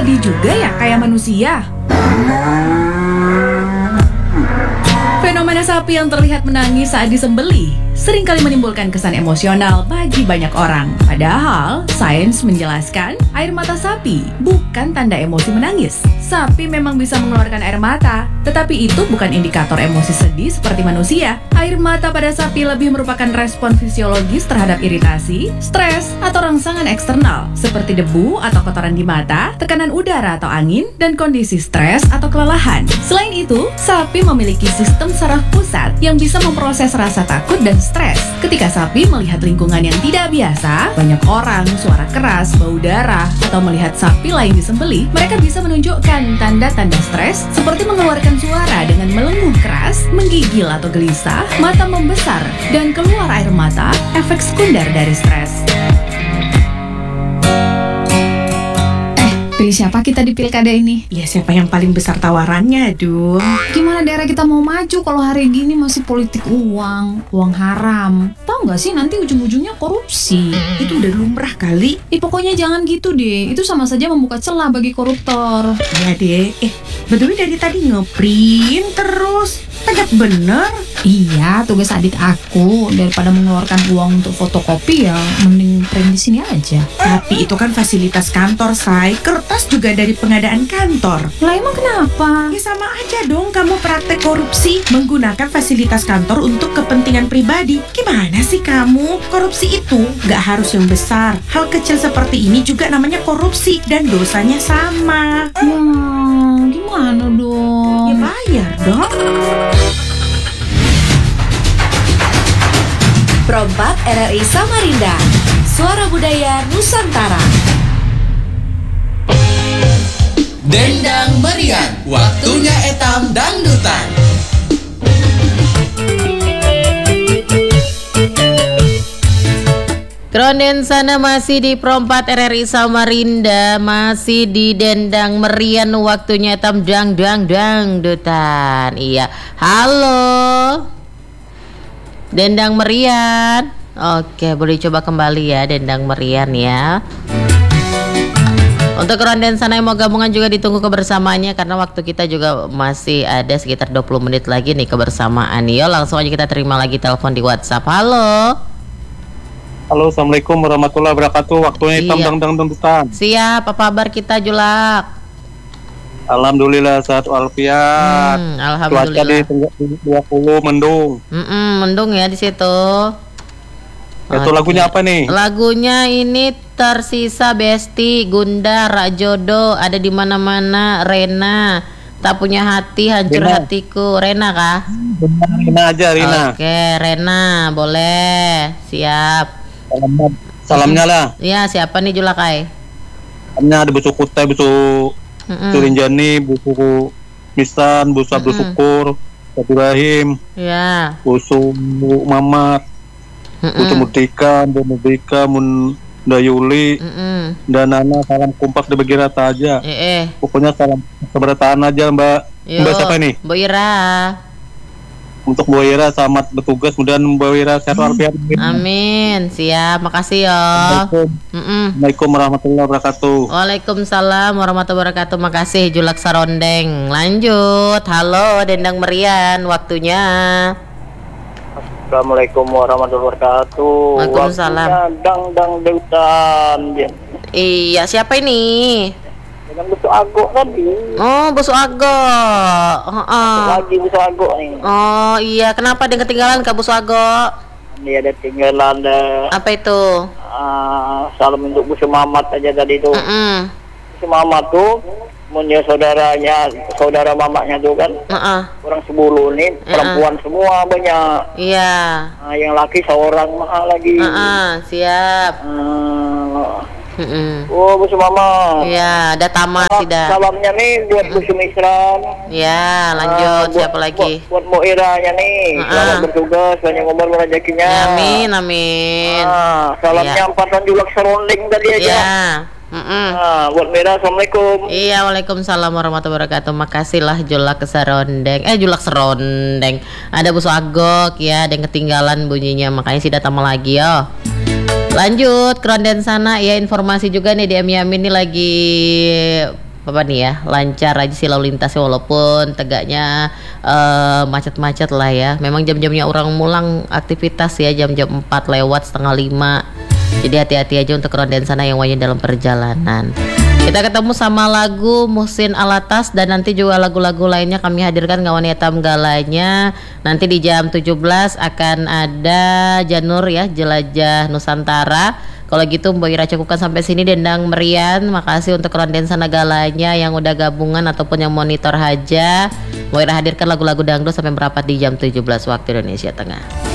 sedih juga ya kayak manusia? Fenomena sapi yang terlihat menangis saat disembelih seringkali menimbulkan kesan emosional bagi banyak orang. Padahal, sains menjelaskan air mata sapi bukan tanda emosi menangis. Sapi memang bisa mengeluarkan air mata, tetapi itu bukan indikator emosi sedih seperti manusia. Air mata pada sapi lebih merupakan respon fisiologis terhadap iritasi, stres, atau rangsangan eksternal, seperti debu atau kotoran di mata, tekanan udara atau angin, dan kondisi stres atau kelelahan. Selain itu, sapi memiliki sistem saraf pusat yang bisa memproses rasa takut dan stres. Ketika sapi melihat lingkungan yang tidak biasa, banyak orang, suara keras, bau darah, atau melihat sapi lain disembelih, mereka bisa menunjukkan tanda-tanda stres seperti mengeluarkan suara dengan melenguh keras, menggigil atau gelisah, mata membesar, dan keluar air mata, efek sekunder dari stres. Pilih siapa kita di pilkada ini? Ya siapa yang paling besar tawarannya, Dung? Gimana daerah kita mau maju kalau hari gini masih politik uang haram? Tahu nggak sih nanti ujung-ujungnya korupsi? Itu udah lumrah kali. Pokoknya jangan gitu deh, itu sama saja membuka celah bagi koruptor. Ya deh, betul dari tadi ngeprint terus. Tegak bener. Iya, tugas adik aku. Daripada mengeluarkan uang untuk fotokopi ya, mending print di sini aja. Tapi itu kan fasilitas kantor, Say. Kertas juga dari pengadaan kantor. Lah emang kenapa? Ya sama aja dong kamu praktek korupsi menggunakan fasilitas kantor untuk kepentingan pribadi. Gimana sih kamu? Korupsi itu gak harus yang besar. Hal kecil seperti ini juga namanya korupsi dan dosanya sama. Ya, gimana dong? Ya bayar dong. Perompak RRI Samarinda, Suara Budaya Nusantara. Dendang Merian, waktunya etam dangdutan. Kronden sana masih di Perompak RRI Samarinda, masih di Dendang Merian, waktunya etam dangdutan. Iya, halo Dendang Merian. Oke, boleh coba kembali ya Dendang Merian ya. Untuk Ronden sana yang mau gabungan juga ditunggu kebersamaannya, karena waktu kita juga masih ada sekitar 20 menit lagi nih kebersamaan. Yo, langsung aja kita terima lagi telepon di WhatsApp. Halo. Halo, assalamualaikum warahmatullahi wabarakatuh. Waktunya hitam dangdutan. Siap, apa kabar kita Julak? Alhamdulillah sehat walafiat. Alhamdulillah. Cuaca di 20 mendung. Mendung ya di situ. Itu lagunya apa nih? Lagunya ini Tersisa Besti, Gundar, Rajodo, Ada di Mana-mana, Rena, Tak Punya Hati, Hancur Rena. Hatiku. Rena kah? Rena aja, Rena. Oke, Rena, boleh. Siap. Salamnya lah. Iya, siapa nih Julakai? Salamnya ada busuk kutai, busuk Surinjani, busuk Misan, busuk Abdul Syukur, Ibrahim, ya, busuk Mamat, busuk Merdeka, Munda Yuli, dan Nana. Salam kompak dibagi rata aja. Pokoknya salam keberatan aja Mbak. Mbak siapa nih? Bu Ira. Untuk Bu Ira selamat bertugas, mudah-mudahan Bu Ira sehat walafiat. Amin. Siap, makasih ya. Assalamualaikum warahmatullahi wabarakatuh. Waalaikumsalam warahmatullahi wabarakatuh. Makasih Julak Sarondeng. Lanjut. Halo Dendang Merian, waktunya. Assalamualaikum warahmatullahi wabarakatuh. Waalaikumsalam. Dangdutan. Iya, siapa ini? Dengan Busuk Agok tadi. Oh, Busuk Agok. Lagi Busuk Agok nih. Oh iya, kenapa dia ketinggalan Kak Busuk Agok? Ini ada tinggalan apa itu? Salam untuk Busuk Mamat aja tadi tuh. Busuk Mamat tuh punya saudara mamaknya tuh kan. Orang 10 nih, perempuan semua banyak. Iya. Yang laki seorang mahal lagi. Siap. Oh, Busuk Mama. Iya, ada tamat tidak. Salamnya nih buat Busuk Misran. Ya, lanjut. Siapa lagi? Buat Moiranya nih. Selamat bertugas, banyak umur rezekinya. Amin. Salamnya empatan Julak Serondeng tadi aja. Ya. Buat Mira, assalamualaikum. Iya, waalaikumsalam warahmatullahi wabarakatuh. Makasih lah Julak Serondeng. Julak Serondeng. Ada Busuk Agok ya, ada yang ketinggalan bunyinya, makanya sih datang lagi yo. Lanjut Kronden sana ya, informasi juga nih di Yamin ini lagi apa nih ya, lancar aja sih lalu lintasnya walaupun tegaknya macet-macet lah ya. Memang jam-jamnya orang mulang aktivitas ya, jam-jam 4 lewat setengah 5. Jadi hati-hati aja untuk ronden sana yang wajib dalam perjalanan. Kita ketemu sama lagu Muhsin Alatas dan nanti juga lagu-lagu lainnya kami hadirkan Ngawani Etam Galanya. Nanti di jam 17 akan ada Janur ya, Jelajah Nusantara. Kalau gitu Mbak Ira cukupkan sampai sini Dendang Merian. Makasih untuk ronden sana galanya yang udah gabungan ataupun yang monitor haja. Mbak Ira hadirkan lagu-lagu dangdut sampai merapat di jam 17 waktu Indonesia Tengah.